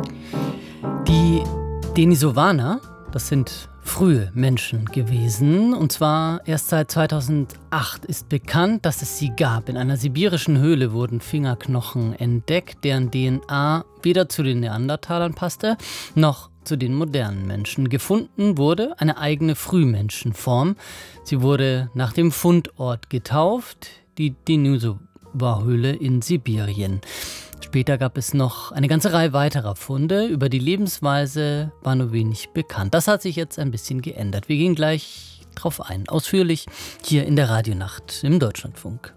Die Denisovaner, das sind frühe Menschen gewesen. Und zwar erst seit 2008 ist bekannt, dass es sie gab. In einer sibirischen Höhle wurden Fingerknochen entdeckt, deren DNA weder zu den Neandertalern passte, noch zu den modernen Menschen. Gefunden wurde eine eigene Frühmenschenform. Sie wurde nach dem Fundort getauft, die Denisova-Höhle in Sibirien. Später gab es noch eine ganze Reihe weiterer Funde. Über die Lebensweise war nur wenig bekannt. Das hat sich jetzt ein bisschen geändert. Wir gehen gleich drauf ein, ausführlich hier in der Radionacht im Deutschlandfunk.